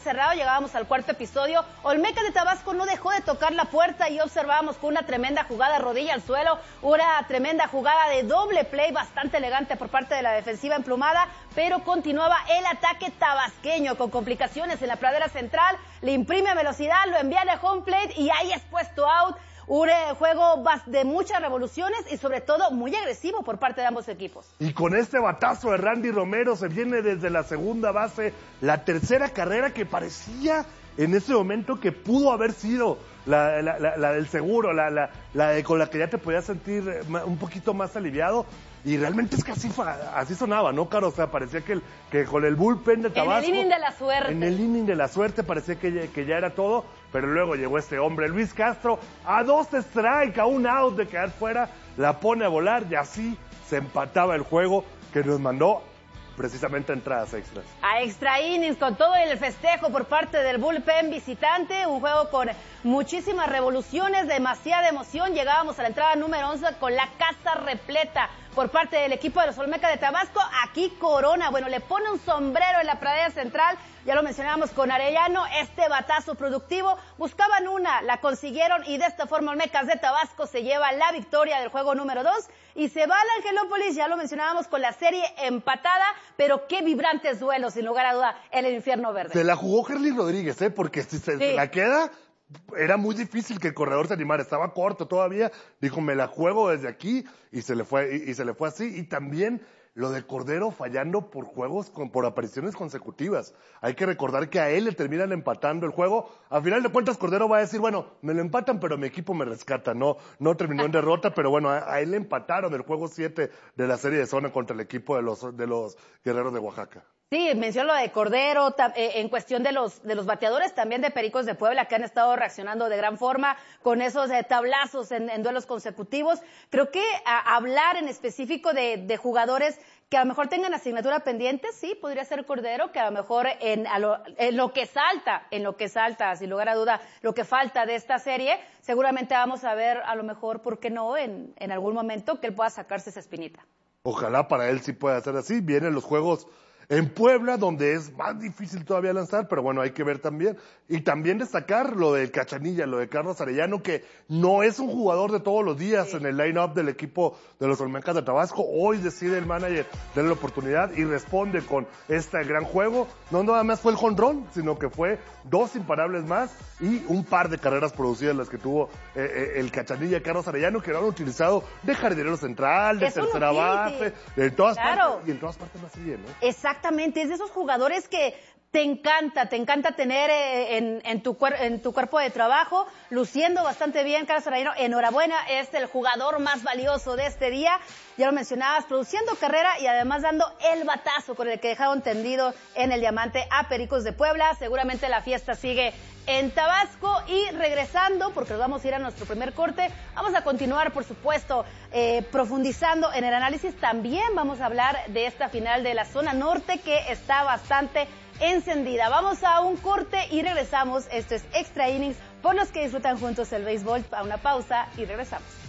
Cerrado, llegábamos al cuarto episodio. Olmeca de Tabasco no dejó de tocar la puerta y observábamos con una tremenda jugada, rodilla al suelo, una tremenda jugada de doble play, bastante elegante por parte de la defensiva emplumada, pero continuaba el ataque tabasqueño con complicaciones en la pradera central, le imprime velocidad, lo envía de home plate y ahí es puesto out. Un juego de muchas revoluciones y sobre todo muy agresivo por parte de ambos equipos. Y con este batazo de Randy Romero se viene desde la segunda base la tercera carrera que parecía en ese momento que pudo haber sido la del seguro, con la que ya te podías sentir un poquito más aliviado. Y realmente es que así sonaba, ¿no, Caro? O sea, parecía que con el bullpen de Tabasco... En el inning de la suerte. En el inning de la suerte parecía que ya era todo, pero luego llegó este hombre, Luis Castro, a 2 strikes, a 1 out de quedar fuera, la pone a volar y así se empataba el juego que nos mandó precisamente a entradas extras. A extra innings, con todo el festejo por parte del bullpen visitante, un juego con muchísimas revoluciones, demasiada emoción. Llegábamos a la entrada número 11 con la casa repleta por parte del equipo de los Olmeca de Tabasco. Aquí Corona, bueno, le pone un sombrero en la pradera central, ya lo mencionábamos con Arellano, este batazo productivo, buscaban una, la consiguieron y de esta forma Olmecas de Tabasco se lleva la victoria del juego número 2 y se va al Angelópolis, ya lo mencionábamos con la serie empatada, pero qué vibrantes duelos, sin lugar a duda, en el infierno verde. Se la jugó Herly Rodríguez, porque si se la queda, era muy difícil que el corredor se animara, estaba corto todavía, dijo, me la juego desde aquí, y se le fue así, y también lo de Cordero fallando por por apariciones consecutivas. Hay que recordar que a él le terminan empatando el juego. A final de cuentas, Cordero va a decir, bueno, me lo empatan, pero mi equipo me rescata. No terminó en derrota, pero bueno, a él le empataron el juego 7 de la serie de zona contra el equipo de los Guerreros de Oaxaca. Sí, menciono lo de Cordero, en cuestión de los bateadores también de Pericos de Puebla, que han estado reaccionando de gran forma con esos tablazos en duelos consecutivos. Creo que hablar en específico de jugadores que a lo mejor tengan asignatura pendiente, sí, podría ser Cordero, que a lo mejor en lo que salta, sin lugar a duda, lo que falta de esta serie, seguramente vamos a ver a lo mejor, ¿por qué no?, en algún momento que él pueda sacarse esa espinita. Ojalá para él sí pueda ser así. Vienen los juegos en Puebla, donde es más difícil todavía lanzar, pero bueno, hay que ver también. Y también destacar lo del Cachanilla, lo de Carlos Arellano, que no es un jugador de todos los días en el line-up del equipo de los Olmecas de Tabasco. Hoy decide el manager darle la oportunidad y responde con este gran juego. No nada más fue el jonrón, sino que fue 2 imparables más y un par de carreras producidas las que tuvo el Cachanilla y Carlos Arellano, que lo han utilizado de jardinero central, de tercera base, de todas partes, y en todas partes más bien, ¿no? Exactamente, es de esos jugadores que te encanta tener en tu cuerpo de trabajo, luciendo bastante bien. Carlos Arellano, enhorabuena, es el jugador más valioso de este día, ya lo mencionabas, produciendo carrera y además dando el batazo con el que dejaron tendido en el diamante a Pericos de Puebla. Seguramente la fiesta sigue en Tabasco y regresando, porque nos vamos a ir a nuestro primer corte, vamos a continuar, por supuesto, profundizando en el análisis. También vamos a hablar de esta final de la zona norte que está bastante encendida. Vamos a un corte y regresamos. Esto es Extra Innings, por los que disfrutan juntos el béisbol. A una pausa y regresamos.